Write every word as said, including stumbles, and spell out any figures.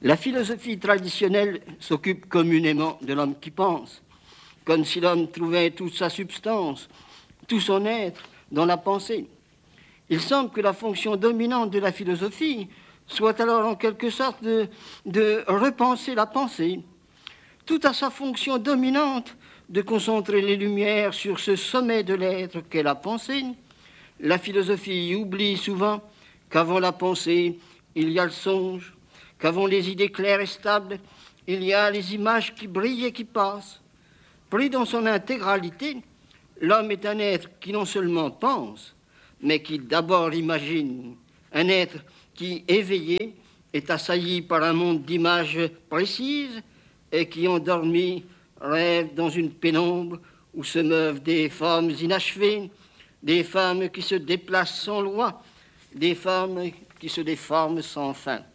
La philosophie traditionnelle s'occupe communément de l'homme qui pense, comme si l'homme trouvait toute sa substance, tout son être dans la pensée. Il semble que la fonction dominante de la philosophie soit alors en quelque sorte de, de repenser la pensée, tout à sa fonction dominante de concentrer les lumières sur ce sommet de l'être qu'est la pensée. La philosophie oublie souvent qu'avant la pensée, il y a le songe, qu'avant les idées claires et stables, il y a les images qui brillent et qui passent. Pris dans son intégralité, l'homme est un être qui non seulement pense, mais qui d'abord imagine, un être qui, éveillé, est assailli par un monde d'images précises et qui, endormi, rêve dans une pénombre où se meuvent des formes inachevées, des femmes qui se déplacent sans loi, des femmes qui se déforment sans fin.